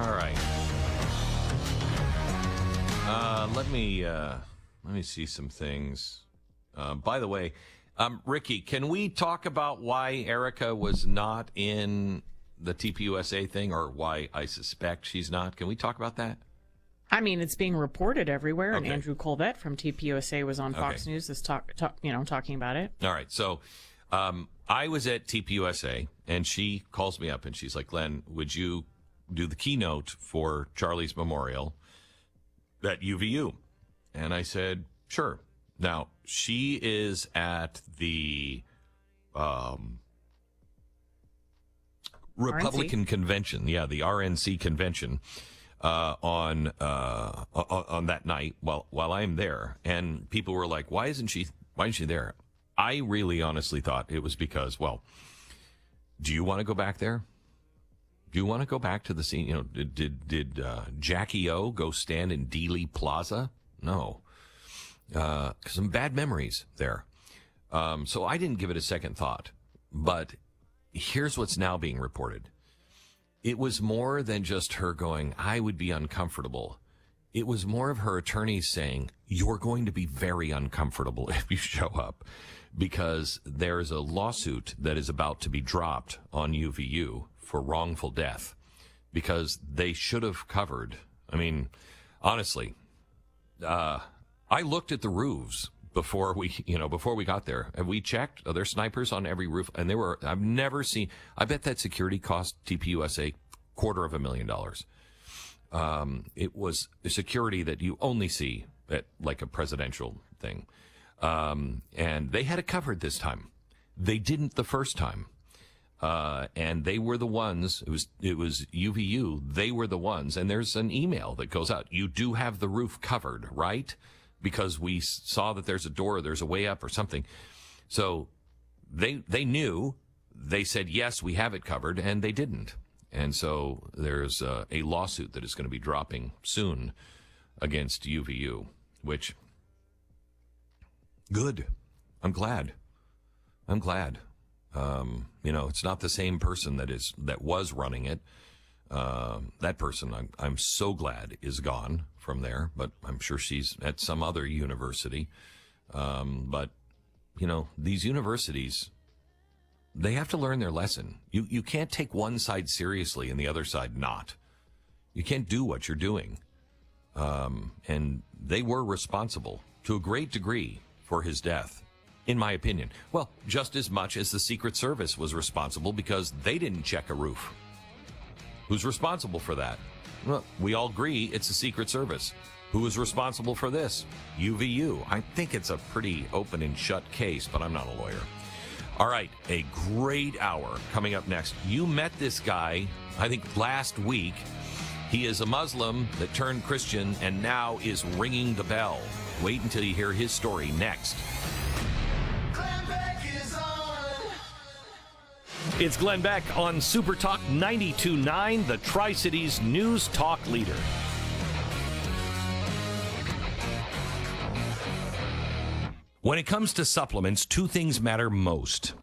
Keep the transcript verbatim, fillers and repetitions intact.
All right. Uh, let me uh, let me see some things. Uh, by the way, um, Ricky, can we talk about why Erica was not in the T P U S A thing, or why I suspect she's not? Can we talk about that? I mean, it's being reported everywhere, and Okay. Andrew Colvett from T P U S A was on Fox Okay. News this talk, talk, you know, talking about it. All right. So um, I was at T P U S A, and she calls me up, and she's like, Glenn, would you do the keynote for Charlie's Memorial at U V U? And I said, sure. Now, she is at the um, Republican R N C? convention. Yeah, the R N C convention. Uh, on uh, on on that night while while I'm there, and people were like, "Why isn't she? Why isn't she there?" I really honestly thought it was because, well, do you want to go back there? Do you want to go back to the scene? You know, did did, did uh, Jackie O go stand in Dealey Plaza? No, uh, some bad memories there. Um, so I didn't give it a second thought. But here's what's now being reported. It was more than just her going, I would be uncomfortable. It was more of her attorneys saying, you're going to be very uncomfortable if you show up, because there's a lawsuit that is about to be dropped on U V U for wrongful death, because they should have covered. I mean, honestly, uh, I looked at the roofs before we, you know, before we got there. Have we checked? Are there snipers on every roof? And there were, I've never seen, I bet that security cost T P U S A quarter of a million dollars. Um, it was a security that you only see at like a presidential thing. Um, and they had it covered this time. They didn't the first time. Uh, and they were the ones, it was, it was U V U. They were the ones. And there's an email that goes out. You do have the roof covered, right? Because we saw that there's a door, there's a way up or something. So they they knew. They said, yes, we have it covered, and they didn't. And so there's uh, a lawsuit that is going to be dropping soon against U V U, which, good. I'm glad. I'm glad. Um, you know, it's not the same person that is that was running it. Uh, that person, I'm, I'm so glad, is gone from there, but I'm sure she's at some other university. Um, but, you know, these universities, they have to learn their lesson. You you can't take one side seriously and the other side not. You can't do what you're doing. Um, and they were responsible to a great degree for his death, in my opinion. Well, just as much as the Secret Service was responsible because they didn't check a roof. Who's responsible for that? Well, we all agree it's the Secret Service. Who is responsible for this? U V U. I think it's a pretty open and shut case, but I'm not a lawyer. All right, a great hour coming up next. You met this guy, I think, last week. He is a Muslim that turned Christian and now is ringing the bell. Wait until you hear his story next. It's Glenn Beck on Super Talk ninety-two point nine, the Tri-Cities News Talk leader. When it comes to supplements, two things matter most: